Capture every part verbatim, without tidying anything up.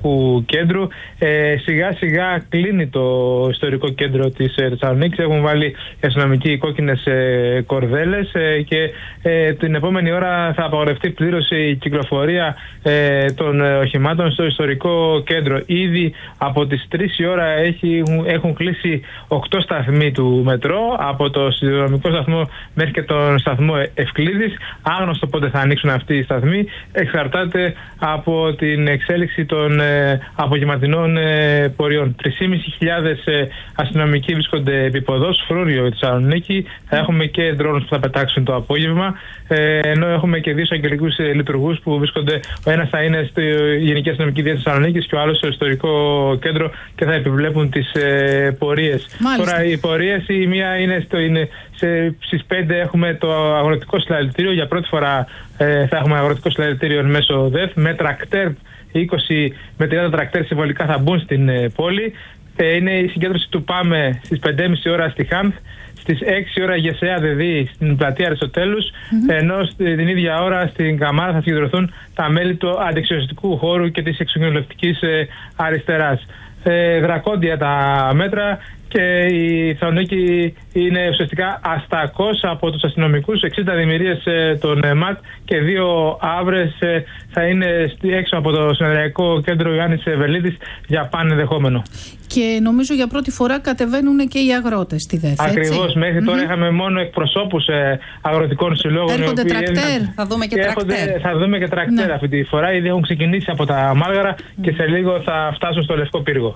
ιστορικού κέντρου. Ε, σιγά σιγά κλείνει το ιστορικό κέντρο της ε, Θεσσαλονίκης. Έχουν βάλει οι αστυνομικοί κόκκινες ε, κορδέλες ε, και ε, την επόμενη ώρα θα απαγορευτεί πλήρως η κυκλοφορία ε, των ε, οχημάτων στο ιστορικό κέντρο. Ήδη από τις τρεις η ώρα έχει, έχουν κλείσει οκτώ σταθμοί του μετρό, από το σιδηροδρομικό σταθμό μέχρι και τον σταθμό Ευκλήδης. Άγνωστο πότε θα ανοίξουν αυτοί οι σταθμοί. Εξαρτάται από την εξέλιξη των ε, απογευματινών ε, πορείων. τρεις χιλιάδες πεντακόσιοι ε, αστυνομικοί βρίσκονται επί ποδός, φρούριο η Θεσσαλονίκη. Θα έχουμε και ντρόουνς που θα πετάξουν το απόγευμα, ε, ενώ έχουμε και δύο αγγελικούς ε, λειτουργούς που βρίσκονται. Ο ένας θα είναι στη Γενική Αστυνομική Διεύθυνση Θεσσαλονίκης και ο άλλος στο ιστορικό κέντρο και θα επιβλέπουν τις ε, πορείες. Μάλιστα. Τώρα οι πορείες, η μία είναι, στο, είναι σε, στις πέντε έχουμε το αγροτικό συλλαλητήριο. Για πρώτη φορά ε, θα έχουμε αγροτικό συλλαλητήριο μέσω ΔΕΘ με τρακτέρ. είκοσι με τριάντα τρακτέρ συμβολικά θα μπουν στην ε, πόλη. Ε, είναι η συγκέντρωση του ΠΑΜΕ στις πέντε και μισή ώρα στη Χάνθ, στις έξι ώρα ΓΕΣΕΑ ΔΕΔΗ στην πλατεία Αριστοτέλους, mm-hmm. ενώ στην ίδια ώρα στην Καμάρα θα συγκεντρωθούν τα μέλη του αντεξιωστικού χώρου και της εξοκοινωνιστικής ε, αριστεράς. Ε, δρακόντια τα μέτρα και η Θεσσαλονίκη είναι ουσιαστικά αστακός από τους αστυνομικούς. εξήντα δημιουργίες ε, των ε, ΜΑΤ και δύο άβρες ε, θα είναι έξω από το συνεδριακό κέντρο Ιωάννης Βελίδης για πανενδεχόμενο. Και νομίζω για πρώτη φορά κατεβαίνουν και οι αγρότες στη ΔΕΘ. Ακριβώς. Μέχρι τώρα mm-hmm. είχαμε μόνο εκπροσώπους ε, αγροτικών συλλόγων. Έρχονται τρακτέρ. Έγιναν... Θα δούμε και, και τρακτέρ. Έρχονται, θα δούμε και τρακτέρ ναι. αυτή τη φορά. Ήδη έχουν ξεκινήσει από τα Μάργαρα mm. και σε λίγο θα φτάσουν στο Λευκό Πύργο.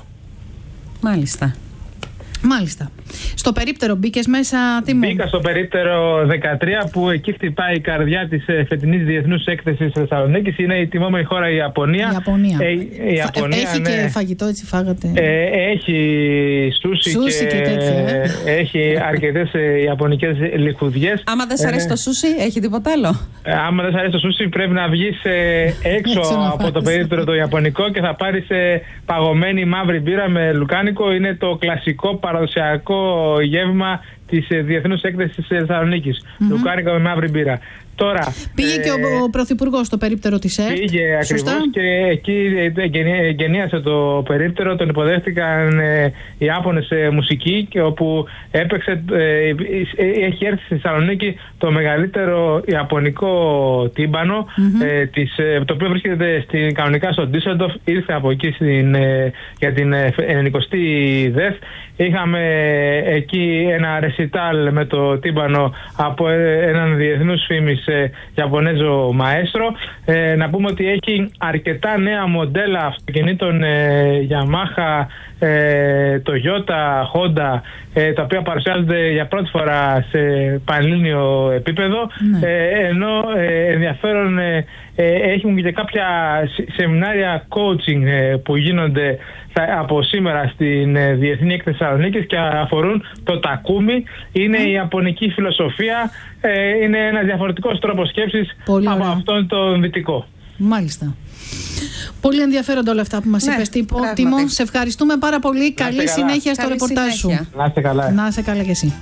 Μάλιστα. Μάλιστα. Στο περίπτερο μπήκες μέσα, τι μου? Μπήκα στο περίπτερο δεκατρία, που εκεί χτυπάει η καρδιά της φετινής διεθνούς έκθεσης Θεσσαλονίκης. Είναι η τιμόμενη χώρα η Ιαπωνία. Η Ιαπωνία. Ε, η Ιαπωνία έχει ναι. και φαγητό, έτσι φάγατε? Ε, έχει σούσι, σούσι και, και τέτοια. Ε. Έχει αρκετές ε, ιαπωνικές λιχουδιές. Άμα δεν σ' αρέσει ε, το σούσι, έχει τίποτα άλλο? Ε, άμα δεν σ' αρέσει το σούσι, πρέπει να βγεις ε, έξω, έξω από το περίπτερο το ιαπωνικό και θα πάρεις ε, παγωμένη μαύρη μπύρα με λουκάνικο. Είναι το κλασικό παραδοσιακό γεύμα της Διεθνούς Έκθεσης της Θεσσαλονίκης. Mm-hmm. Λουκάνικο με μαύρη μπύρα. Τώρα, πήγε ε, και ο, ο Πρωθυπουργός στο περίπτερο της ΕΡΤ. Πήγε ακριβώς και εκεί εγκαινίασε το περίπτερο. Τον υποδέχτηκαν ε, οι Ιάπωνες ε, μουσικοί, και όπου έπαιξε, ε, ε, έχει έρθει στη Θεσσαλονίκη το μεγαλύτερο ιαπωνικό τύμπανο, mm-hmm. ε, της, ε, το οποίο βρίσκεται στην, κανονικά στο Ντίσσελντορφ. Ήρθε από εκεί στην, ε, για την ενενηκοστή ΔΕΘ. Είχαμε εκεί ένα ρεσιτάλ με το τύμπανο από έναν διεθνούς φήμης ε, Ιαπωνέζο μαέστρο. Ε, να πούμε ότι έχει αρκετά νέα μοντέλα αυτοκινήτων ε, Yamaha, ε, Toyota, Honda, ε, τα οποία παρουσιάζονται για πρώτη φορά σε πανελλήνιο επίπεδο. Ναι. Ε, ενώ ε, ενδιαφέρον ε, ε, έχουν και κάποια σεμινάρια coaching ε, που γίνονται από σήμερα στην ε, Διεθνή Έκθεση Θεσσαλονίκης και αφορούν το τακούμι. Είναι mm. η ιαπωνική φιλοσοφία, ε, είναι ένας διαφορετικός τρόπος σκέψης Πολύ από ωραία. αυτόν τον δυτικό. Μάλιστα. Πολύ ενδιαφέροντα όλα αυτά που μας ναι, είπες, Τίμω. Σε ευχαριστούμε πάρα πολύ. Καλή καλά. συνέχεια στο Καλή ρεπορτάζ συνέχεια. σου. Να είσαι καλά. Να είσαι καλά κι εσύ.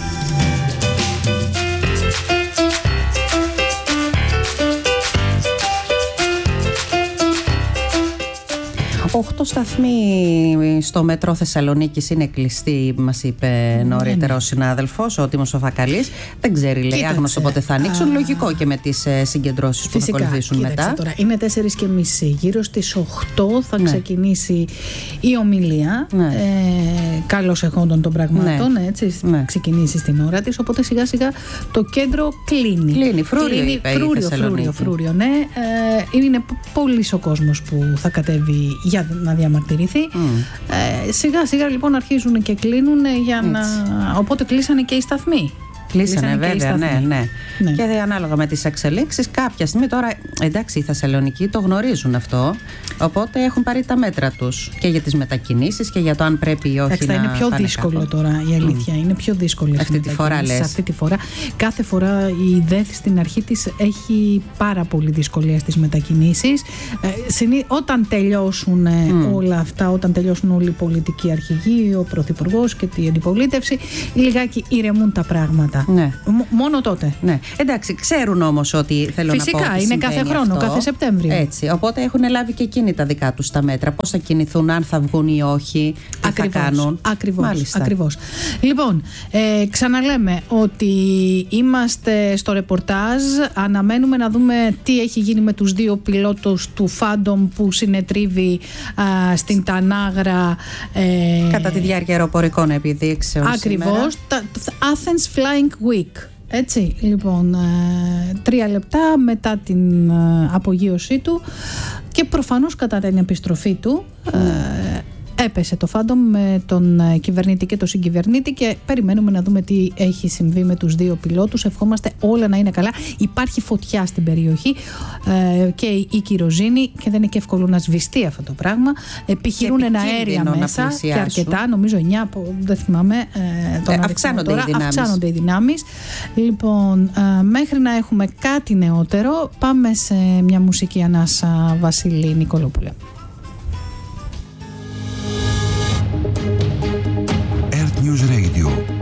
Οχτώ σταθμοί στο μετρό Θεσσαλονίκης είναι κλειστοί, μας είπε νωρίτερα ναι. ο συνάδελφος, ο Τίμος ο Φακαλής. Δεν ξέρει, λέει, Κοίταξε, άγνωστο πότε θα ανοίξουν. Α, Λογικό και με τις ε, συγκεντρώσεις που θα ακολουθήσουν μετά. Τώρα, είναι τέσσερις και μισή. Γύρω στις οκτώ θα ναι. ξεκινήσει η ομιλία. Ναι. Ε, καλώς εχόντων των πραγμάτων. Ναι. Έτσι, ναι. ξεκινήσει στην ώρα της. Οπότε σιγά σιγά το κέντρο κλείνει. Κλείνει. Φρούριο, κλείνει, είπε, φρούριο, φρούριο, φρούριο, ναι. Ε, είναι πολύ ο κόσμος που θα κατέβει για να διαμαρτυρηθεί. Mm. Ε, σιγά σιγά λοιπόν αρχίζουν και κλείνουν για Έτσι. να... Οπότε κλείσανε και οι σταθμοί. Κλείσανε βέβαια, ναι, ναι, ναι. Και ανάλογα με τις εξελίξεις, κάποια στιγμή τώρα, εντάξει, οι Θεσσαλονικοί το γνωρίζουν αυτό, οπότε έχουν πάρει τα μέτρα τους και για τις μετακινήσεις και για το αν πρέπει ή όχι. Εντάξει, να είναι πιο δύσκολο κάπου. Τώρα η αλήθεια. Mm. Είναι πιο δύσκολο αυτή τη φορά, λες. Αυτή τη φορά. Κάθε φορά η ΔΕΘ στην αρχή της έχει πάρα πολύ δυσκολία στις μετακινήσεις. Ε, συνή... Όταν τελειώσουν mm. όλα αυτά, όταν τελειώσουν όλοι οι πολιτικοί αρχηγοί, ο Πρωθυπουργός και η αντιπολίτευση, λιγάκι ηρεμούν τα πράγματα. Φυσικά. Ναι. Μόνο τότε. Ναι. Εντάξει, ξέρουν όμως ότι θέλω Φυσικά, να πω. Φυσικά, είναι κάθε χρόνο, αυτό. κάθε Σεπτέμβριο. Έτσι. Οπότε έχουν λάβει και εκείνοι τα δικά τους τα μέτρα. Πώς θα κινηθούν, αν θα βγουν ή όχι, τι ακριβώς, θα κάνουν. Ακριβώς. ακριβώς. Λοιπόν, ε, ξαναλέμε ότι είμαστε στο ρεπορτάζ. Αναμένουμε να δούμε τι έχει γίνει με τους δύο πιλότους του Phantom που συνετρίβει α, στην Τανάγρα. Ε, Κατά τη διάρκεια αεροπορικών επιδείξεων. Ακριβώς. Τα, Athens Flying Week. Έτσι, λοιπόν, ε, τρία λεπτά μετά την ε, απογείωσή του και προφανώς κατά την επιστροφή του ε, έπεσε το Phantom με τον κυβερνήτη και τον συγκυβερνήτη και περιμένουμε να δούμε τι έχει συμβεί με τους δύο πιλότους. Ευχόμαστε όλα να είναι καλά. Υπάρχει φωτιά στην περιοχή ε, και η κυροζήνη και δεν είναι και εύκολο να σβηστεί αυτό το πράγμα. Επιχειρούν ένα αέρια μέσα και αρκετά, νομίζω εννιά, δεν θυμάμαι ε, τον ε, αυξάνονται, τώρα, οι αυξάνονται οι δυνάμεις. Λοιπόν, ε, μέχρι να έχουμε κάτι νεότερο, πάμε σε μια μουσική ανάσα, Βασίλη Νικολόπουλε.